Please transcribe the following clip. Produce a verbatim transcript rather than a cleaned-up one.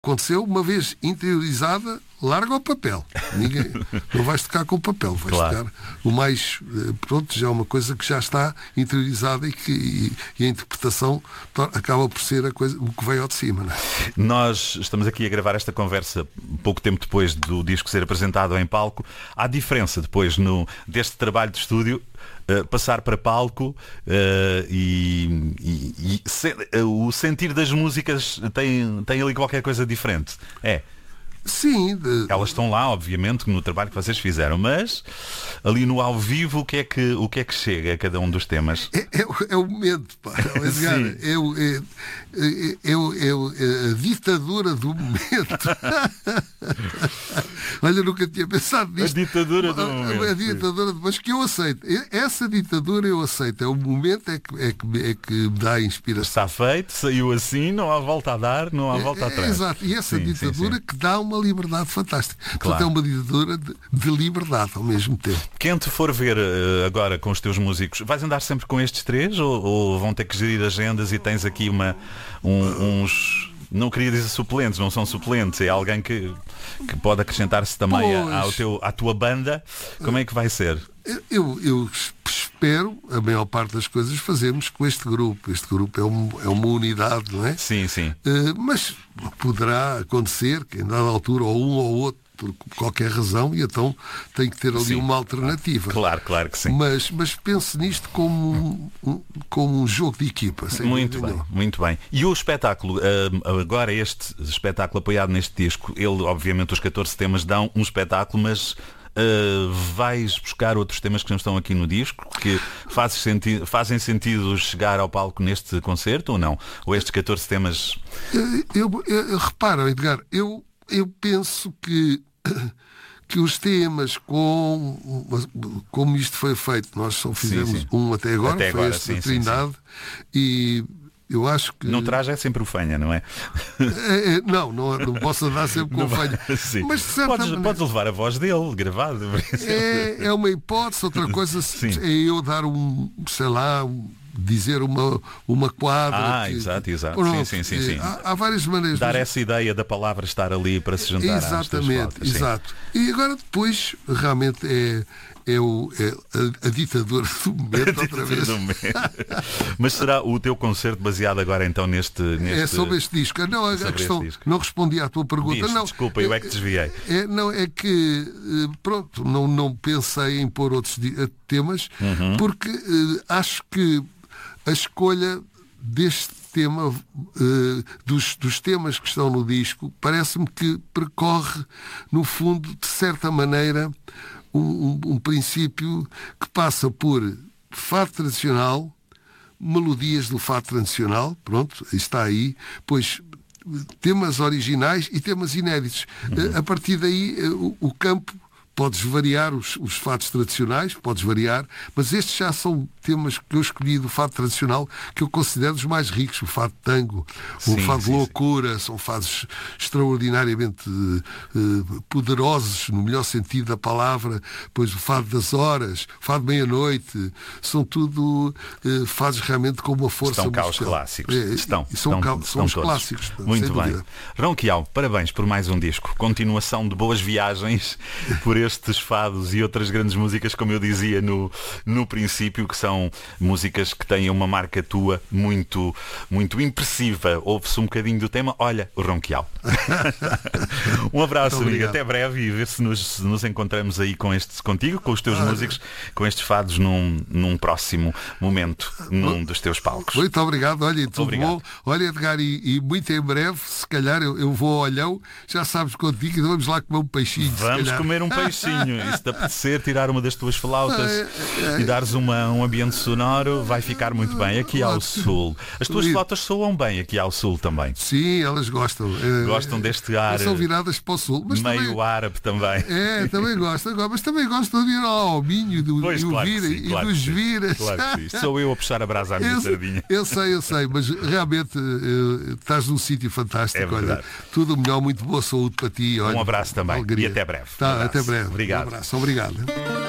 aconteceu, uma vez interiorizada, larga o papel. Ninguém, não vais tocar com o papel, vais claro. tocar o mais... Pronto, já é uma coisa que já está interiorizada e, que, e, e a interpretação acaba por ser a coisa, o que veio ao de cima. Não é? Nós estamos aqui a gravar esta conversa pouco tempo depois do disco ser apresentado em palco. Há diferença depois no, deste trabalho de estúdio, uh, passar para palco uh, e, e, e se, uh, o sentir das músicas tem, tem ali qualquer coisa diferente. É. Sim. De... Elas estão lá, obviamente, no trabalho que vocês fizeram, mas ali no ao vivo o que é que, o que, é que chega a cada um dos temas? É, é, é o momento, pá. Edgar, é, é, é, é, é a ditadura do momento. Olha, eu nunca tinha pensado nisto. A ditadura do momento. A, a ditadura, mas que eu aceito. Essa ditadura eu aceito. É o momento é que, é que, é que me dá a inspiração. Está feito, saiu assim, não há volta a dar, não há volta é, atrás. É, exato. E essa sim, ditadura sim, sim. que dá uma liberdade fantástica. Claro. Portanto, é uma ditadura de, de liberdade ao mesmo tempo. Quem te for ver uh, agora com os teus músicos, vais andar sempre com estes três ou, ou vão ter que gerir agendas e tens aqui uma, um, uns... Não queria dizer suplentes, não são suplentes, é alguém que, que pode acrescentar-se também a, ao teu, à tua banda. Como é que vai ser? Eu, eu espero, a maior parte das coisas fazemos com este grupo. Este grupo é, um, é uma unidade, não é? Sim, sim. Uh, mas poderá acontecer que em dada altura ou um ou outro por qualquer razão, e então tem que ter ali sim. uma alternativa. Claro, claro que sim. Mas, mas pense nisto como um, como um jogo de equipa. Muito bem, muito bem. E o espetáculo, agora este espetáculo apoiado neste disco, ele, obviamente, os catorze temas dão um espetáculo, mas Uh, vais buscar outros temas que não estão aqui no disco, que faz senti- fazem sentido chegar ao palco neste concerto ou não? Ou estes catorze temas... Eu, eu, eu, repara, Edgar, eu, eu penso que que os temas com como isto foi feito, nós só fizemos sim, sim. um até agora, até foi agora, este sim, da Trindade, sim, sim. E eu acho que... Não traz é sempre o fanha, não é? é, é não, não, não posso andar sempre com o fanha. Mas de certa podes, maneira, podes levar a voz dele, gravado. É, é uma hipótese, outra coisa é eu dar um, sei lá, um, dizer uma, uma quadra. Ah, que, exato, exato. Pronto, sim, sim, sim, sim. Há, há várias maneiras. Dar mas... essa ideia da palavra estar ali para se juntar às tuas exatamente, flautas, exato. E agora depois realmente é... É, o, é a, a ditadura do momento outra vez. Mas será o teu concerto baseado agora então neste... neste... É sobre este disco. Não, a, a questão, não respondi à tua pergunta. Diz, não, desculpa, eu é que desviei. É, não, é que pronto, não, não pensei em pôr outros temas, uhum. porque uh, acho que a escolha deste tema, uh, dos, dos temas que estão no disco, parece-me que percorre, no fundo, de certa maneira, Um, um, um princípio que passa por fado tradicional, melodias do fado tradicional, pronto, está aí, pois temas originais e temas inéditos. Uhum. A partir daí o, o campo, podes variar os, os fados tradicionais, podes variar, mas estes já são temas que eu escolhi do fado tradicional que eu considero os mais ricos, o fado tango, sim, o fado sim, loucura, sim. São fados extraordinariamente uh, poderosos, no melhor sentido da palavra, pois o fado das horas, o fado meia-noite, são tudo uh, fados realmente com uma força estão cá musical. Os clássicos. É, estão, são estão, cá, estão são os todos. Clássicos. Muito bem. Ronquial, parabéns por mais um disco. Continuação de boas viagens por estes fados e outras grandes músicas, como eu dizia no, no princípio, que são músicas que têm uma marca tua muito, muito impressiva. Ouve-se um bocadinho do tema. Olha, o Ronquial. Um abraço, amigo. Até breve e ver se nos, se nos encontramos aí com este, contigo, com os teus ah, músicos, com estes fados num, num próximo momento, num dos teus palcos. Muito obrigado. Olha, tudo obrigado. Bom. Olha, Edgar, e, e muito em breve, se calhar, eu, eu vou ao Olhão, já sabes contigo, e vamos lá comer um peixinho. Vamos comer um peixinho. E se te apetecer tirar uma das tuas flautas é, é, e dares uma, um ambiente sonoro, vai ficar muito bem aqui ao sul. As tuas flautas soam bem aqui ao sul também. Sim, elas gostam. Gostam deste ar. São viradas para o sul. Mas meio também, árabe também. É, também gostam. Mas também gostam de ir ao Minho do, pois, e, claro vira, sim, e claro dos sim, viras. Claro que sim. Sou eu a puxar a brasa à minha eu, sardinha. Eu sei, eu sei, mas realmente uh, estás num sítio fantástico. É olha, tudo melhor, muito boa saúde para ti. Olha, um abraço também alegria. E até breve. Tá, um até breve. Obrigado. Um abraço. Obrigado.